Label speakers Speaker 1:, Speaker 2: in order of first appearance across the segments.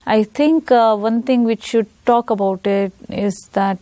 Speaker 1: I think one thing which should talk about it is that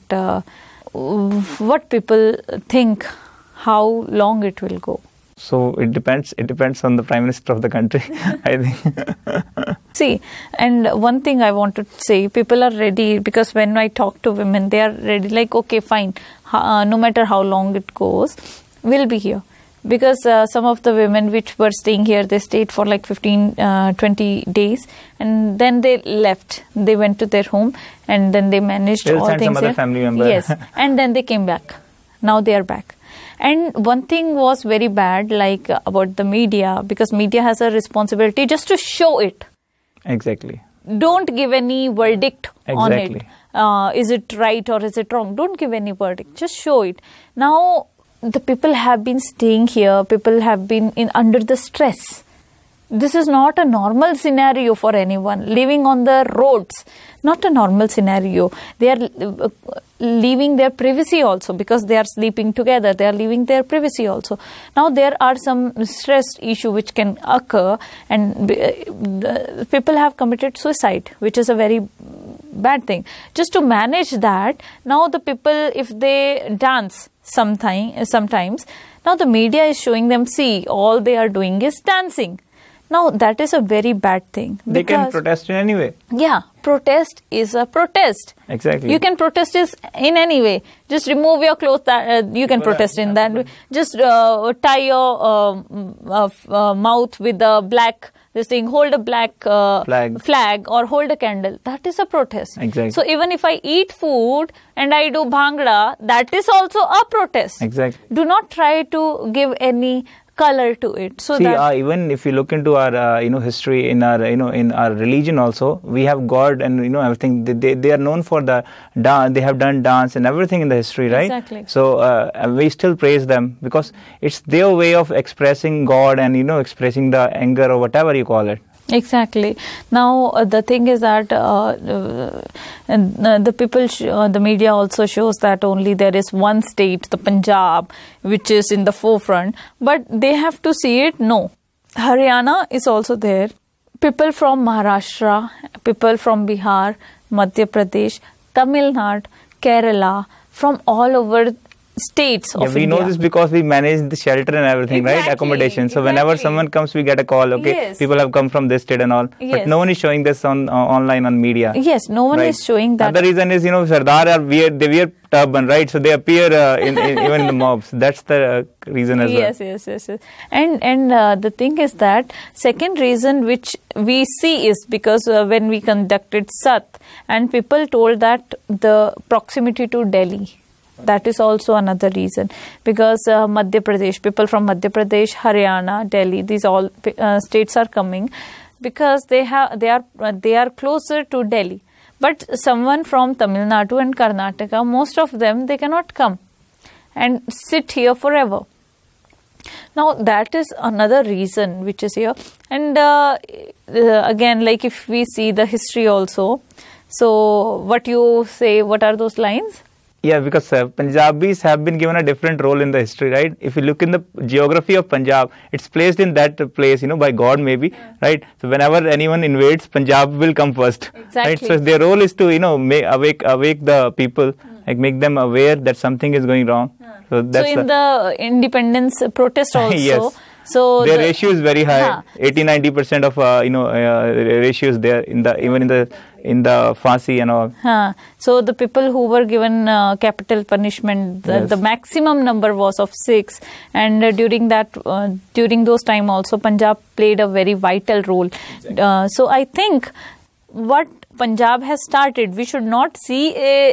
Speaker 1: what people think, how long it will go.
Speaker 2: So it depends on the Prime Minister of the country, I think.
Speaker 1: See, and one thing I want to say, people are ready, because when I talk to women, they are ready, like, okay, fine, no matter how long it goes, we'll be here. Because some of the women which were staying here, they stayed for like 15-20 days, and then they left. They went to their home, and then they managed
Speaker 2: They'll
Speaker 1: all
Speaker 2: send
Speaker 1: things
Speaker 2: some other
Speaker 1: here.
Speaker 2: family member.
Speaker 1: Yes, and then they came back. Now they are back. And one thing was very bad, like about the media, because media has a responsibility just to show it.
Speaker 2: Exactly.
Speaker 1: Don't give any verdict on it.
Speaker 2: Exactly.
Speaker 1: Is it right or is it wrong? Don't give any verdict. Just show it. Now, the people have been staying here. People have been under the stress. This is not a normal scenario for anyone. Living on the roads, not a normal scenario. They are leaving their privacy also, because they are sleeping together. They are leaving their privacy also. Now there are some stress issue which can occur, and people have committed suicide, which is a very bad thing. Just to manage that, now the people, if they dance sometimes, now the media is showing them, see, all they are doing is dancing. Now, that is a very bad thing.
Speaker 2: They can protest in any way.
Speaker 1: Yeah, protest is a protest.
Speaker 2: Exactly.
Speaker 1: You can protest in any way. Just remove your clothes, you can protest in that way. Just tie your mouth with a black, this thing, hold a black flag or hold a candle. That is a protest.
Speaker 2: Exactly.
Speaker 1: So, even if I eat food and I do bhangra, that is also a protest.
Speaker 2: Exactly.
Speaker 1: Do not try to give any color to it. So
Speaker 2: see, even if you look into our history in our in our religion also, we have God and everything. They are known for the dance. They have done dance and everything in the history, right?
Speaker 1: Exactly.
Speaker 2: So we still praise them because it's their way of expressing God and expressing the anger or whatever you call it.
Speaker 1: Exactly. Now the thing is that the people, the media also shows that only there is one state, the Punjab, which is in the forefront. But they have to see it. No, Haryana is also there. People from Maharashtra, people from Bihar, Madhya Pradesh, Tamil Nadu, Kerala, from all over states of
Speaker 2: we
Speaker 1: India.
Speaker 2: know this because we manage the shelter and everything, right? Accommodation. So whenever someone comes, we get a call. Okay,
Speaker 1: yes.
Speaker 2: People have come from this state and all.
Speaker 1: Yes.
Speaker 2: But no one is showing this on online on media.
Speaker 1: Yes, no one is showing that.
Speaker 2: Another reason is Sardar they wear turban, right? So they appear even in the mobs. That's the reason as well.
Speaker 1: Yes. And the thing is that second reason which we see is because when we conducted Sat, and people told that the proximity to Delhi. That is also another reason, because Madhya Pradesh, people from Madhya Pradesh, Haryana, Delhi, these all states are coming because they are closer to Delhi. But someone from Tamil Nadu and Karnataka, most of them, they cannot come and sit here forever. Now that is another reason which is here. And again, like if we see the history also, so what you say, what are those lines?
Speaker 2: Yeah, because Punjabis have been given a different role in the history, right? If you look in the geography of Punjab, it's placed in that place, by God maybe, right? So whenever anyone invades, Punjab will come first,
Speaker 1: exactly.
Speaker 2: Right? So their role is to, awake the people, like make them aware that something is going wrong. So that's
Speaker 1: in the independence protest also.
Speaker 2: Yes.
Speaker 1: So
Speaker 2: their ratio is very high. 80-90% of ratio is there in the Phansi and all.
Speaker 1: So the people who were given capital punishment, the maximum number was of 6, and during those time also Punjab played a very vital role. Exactly. So I think what Punjab has started, we should not see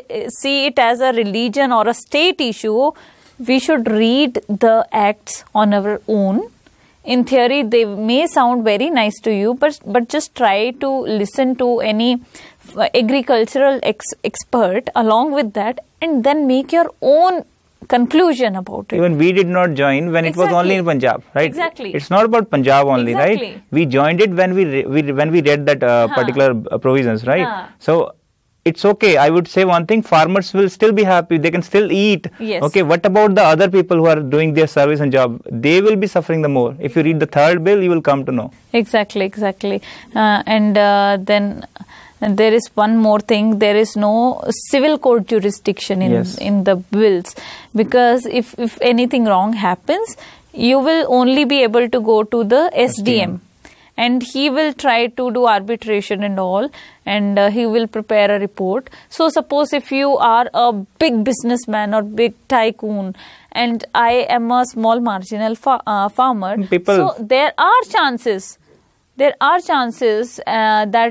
Speaker 1: it as a religion or a state issue. We should read the acts on our own. In theory, they may sound very nice to you, but just try to listen to any agricultural expert along with that, and then make your own conclusion about it.
Speaker 2: Even we did not join when it was only in Punjab, right?
Speaker 1: Exactly.
Speaker 2: It's not about Punjab only, right? We joined it when we read that particular provisions, right? So it's okay. I would say one thing, farmers will still be happy. They can still eat.
Speaker 1: Yes.
Speaker 2: Okay, what about the other people who are doing their service and job? They will be suffering the more. If you read the third bill, you will come to know.
Speaker 1: Exactly. And then And there is one more thing, there is no civil court jurisdiction in the bills, because if anything wrong happens, you will only be able to go to the SDM. And he will try to do arbitration and all, and he will prepare a report. So suppose if you are a big businessman or big tycoon, and I am a small marginal farmer, so there are chances that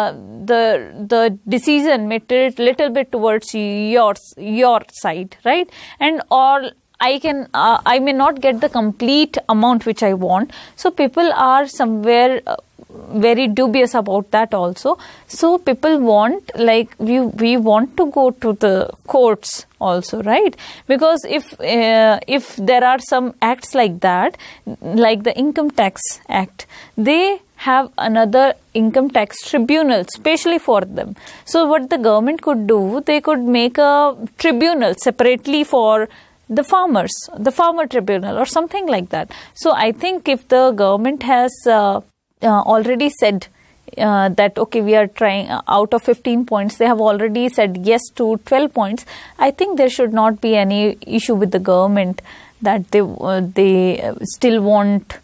Speaker 1: the decision may tilt little bit towards your side, right? And or I may not get the complete amount which I want. So people are somewhere very dubious about that also. So people want, like, we want to go to the courts also, right? Because if there are some acts like that, like the Income Tax Act, they have another income tax tribunal specially for them. So what the government could do, they could make a tribunal separately for the farmers, the farmer tribunal or something like that. So I think if the government has already said that, okay, we are trying, out of 15 points, they have already said yes to 12 points, I think there should not be any issue with the government that they still want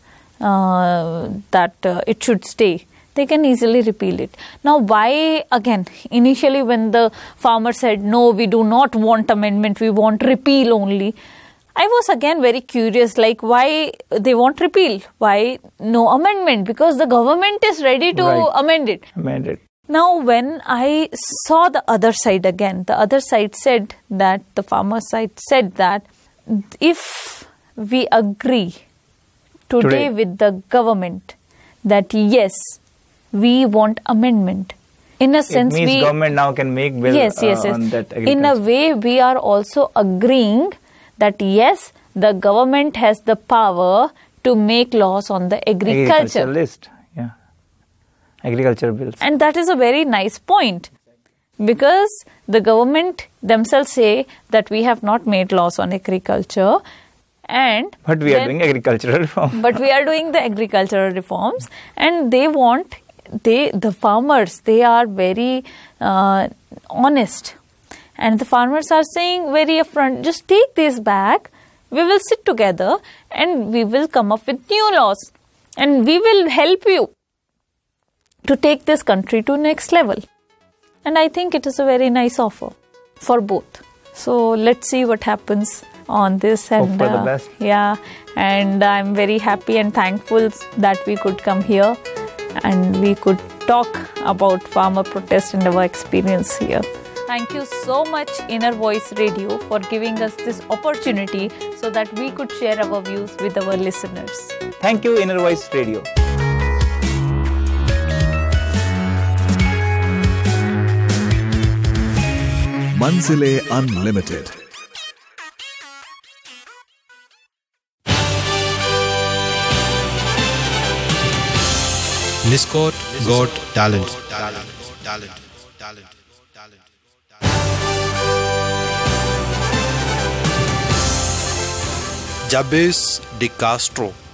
Speaker 1: that it should stay. They can easily repeal it. Now, why, again, initially when the farmer said, no, we do not want amendment, we want repeal only, I was again very curious, like, why they want repeal? Why no amendment? Because the government is ready to amend it. Now, when I saw the other side again, the other side said that, the farmer side said that, if we agree today with the government that yes, we want amendment. In a sense,
Speaker 2: it means government now can make bill on that agriculture.
Speaker 1: In a way, we are also agreeing that yes, the government has the power to make laws on the agriculture
Speaker 2: list. Agriculture bills.
Speaker 1: And that is a very nice point, because the government themselves say that we have not made laws on agriculture.
Speaker 2: But we are doing agricultural reform.
Speaker 1: But we are doing the agricultural reforms, and they want, the farmers, they are very honest. And the farmers are saying very upfront, just take this back, we will sit together and we will come up with new laws. And we will help you to take this country to next level. And I think it is a very nice offer for both. So let's see what happens on this, and
Speaker 2: hope for the best.
Speaker 1: And I'm very happy and thankful that we could come here and we could talk about farmer protest and our experience here. Thank you so much, Inner Voice Radio, for giving us this opportunity so that we could share our views with our listeners.
Speaker 2: Thank you, Inner Voice Radio.
Speaker 3: Manzile Unlimited.
Speaker 4: Niscot got talent. Jabez De Castro